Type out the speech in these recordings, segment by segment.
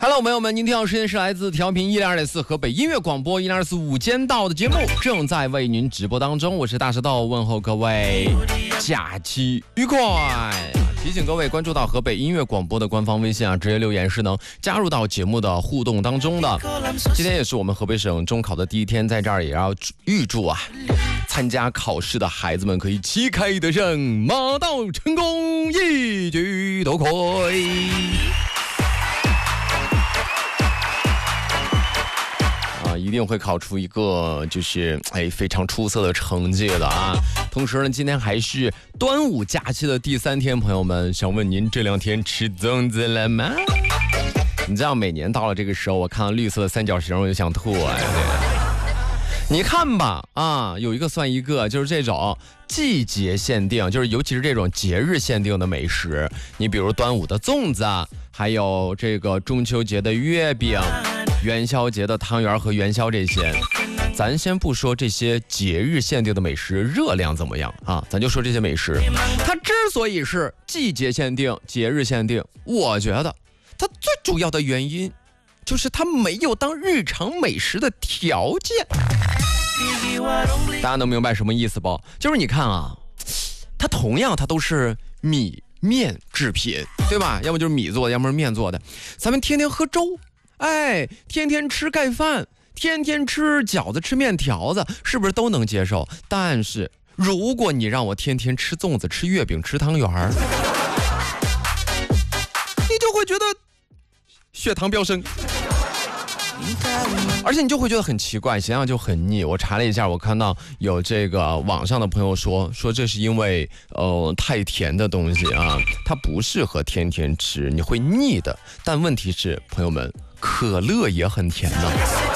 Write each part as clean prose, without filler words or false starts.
Hello， 朋友们，您听到时间是来自调频102.4河北音乐广播102.4午间到的节目，正在为您直播当中。我是大石头，问候各位假期愉快。提醒各位关注到河北音乐广播的官方微信直接留言是能加入到节目的互动当中的。今天也是我们河北省中考的第一天，在这儿也要预祝参加考试的孩子们可以旗开得胜，马到成功，一举头盔。一定会考出一个就是非常出色的成绩的同时呢，今天还是端午假期的第3天，朋友们，想问您这2天吃粽子了吗？你知道每年到了这个时候，我看到绿色的三角形我就想吐你看吧有一个算一个，就是这种季节限定，就是尤其是这种节日限定的美食，你比如端午的粽子还有这个中秋节的月饼，元宵节的汤圆和元宵这些。咱先不说这些节日限定的美食热量怎么样咱就说这些美食，它之所以是季节限定、节日限定，我觉得它最主要的原因就是它没有当日常美食的条件。大家能明白什么意思不？就是你看它同样它都是米面制品，对吧？要么就是米做的，要么是面做的。咱们天天喝粥，天天吃盖饭，天天吃饺子，吃面条子，是不是都能接受？但是如果你让我天天吃粽子，吃月饼，吃汤圆你就会觉得血糖飙升，而且你就会觉得很奇怪，想想就很腻。我查了一下，我看到有这个网上的朋友说这是因为太甜的东西它不适合天天吃，你会腻的。但问题是，朋友们，可乐也很甜的，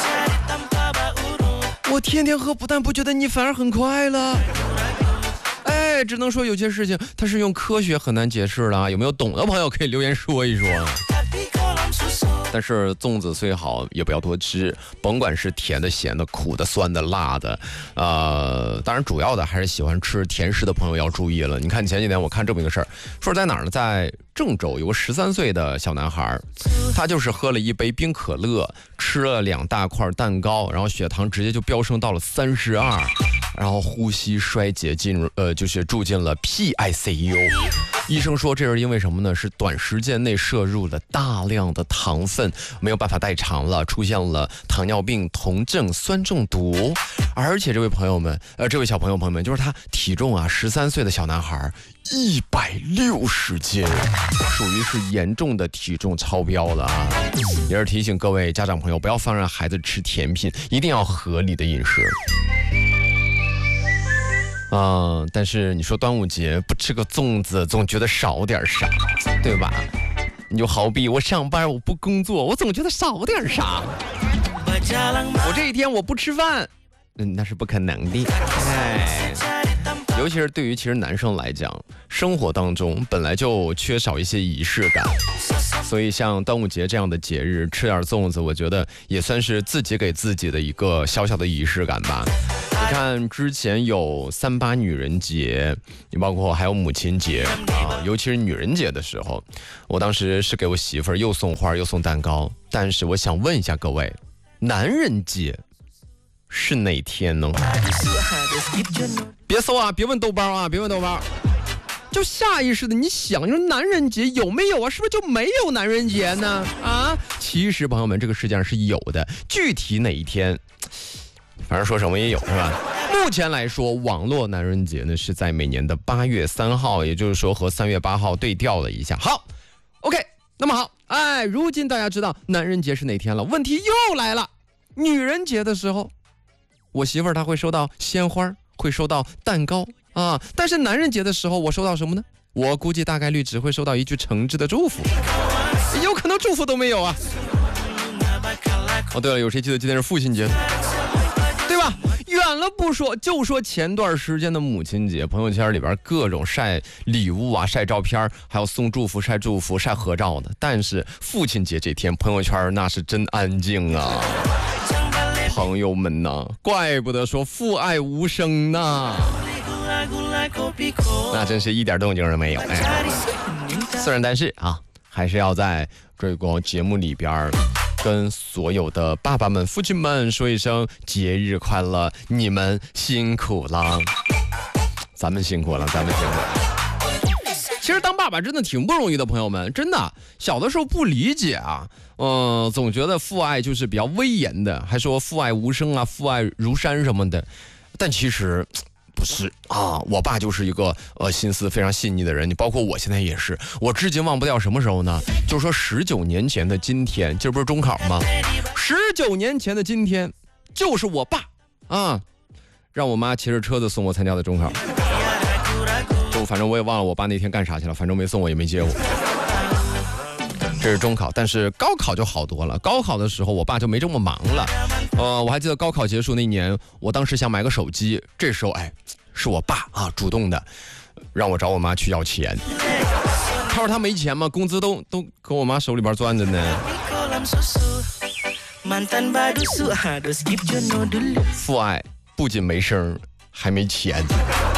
我天天喝不但不觉得腻，反而很快乐。只能说有些事情它是用科学很难解释的有没有懂的朋友可以留言说一说但是粽子虽好也不要多吃，甭管是甜的、咸的、苦的、酸的、辣的当然主要的还是喜欢吃甜食的朋友要注意了。你看前几天我看这么一个事儿，说在哪儿呢？在郑州有个13岁的小男孩，他就是喝了一杯冰可乐，吃了2大块蛋糕，然后血糖直接就飙升到了32，然后呼吸衰竭，就是住进了 PICU。医生说这是因为什么呢？是短时间内摄入了大量的糖分，没有办法代偿了，出现了糖尿病、酮症、酸中毒。而且这位小朋友朋友们，就是他体重13岁的小男孩160斤，属于是严重的体重超标了也是提醒各位家长朋友，不要放任孩子吃甜品，一定要合理的饮食但是你说端午节不吃个粽子，总觉得少点啥，对吧？你就好比我上班我不工作，我总觉得少点啥。我这一天我不吃饭，那是不可能的。尤其是对于其实男生来讲，生活当中本来就缺少一些仪式感，所以像端午节这样的节日，吃点粽子，我觉得也算是自己给自己的一个小小的仪式感吧。你看之前有38女人节，你包括还有母亲节尤其是女人节的时候，我当时是给我媳妇儿又送花又送蛋糕。但是我想问一下各位，男人节是哪天呢？别搜别问豆包别问豆包，就下意识的你想，就是男人节有没有是不是就没有男人节呢？其实朋友们，这个世界上是有的，具体哪一天反正说什么也有，是吧？目前来说，网络男人节呢是在每年的8月3号，也就是说和3月8号对调了一下。好 OK， 那么好如今大家知道男人节是哪天了，问题又来了。女人节的时候，我媳妇儿她会收到鲜花，会收到蛋糕但是男人节的时候我收到什么呢？我估计大概率只会收到一句诚挚的祝福，有可能祝福都没有对了，有谁记得今天是父亲节？对吧？远了不说，就说前段时间的母亲节，朋友圈里边各种晒礼物晒照片，还有送祝福、晒祝福、晒合照的。但是父亲节这天，朋友圈那是真安静朋友们怪不得说父爱无声那真是一点动静都没有虽然但是还是要在这个节目里边跟所有的爸爸们、父亲们说一声节日快乐，你们辛苦了，咱们辛苦了。其实当爸爸真的挺不容易的，朋友们，真的。小的时候不理解啊，总觉得父爱就是比较威严的，还说父爱无声啊，父爱如山什么的。但其实不是啊，我爸就是一个心思非常细腻的人，包括我现在也是。我至今忘不掉什么时候呢？就是说19年前的今天，今儿不是中考吗？19年前的今天，就是我爸啊，让我妈骑着车子送我参加的中考。反正我也忘了我爸那天干啥去了，反正没送我也没接我。这是中考，但是高考就好多了。高考的时候我爸就没这么忙了。我还记得高考结束那年，我当时想买个手机，这时候是我爸啊主动的让我找我妈去要钱。他说他没钱嘛，工资都搁我妈手里边攥着呢。父爱不仅没声，还没钱。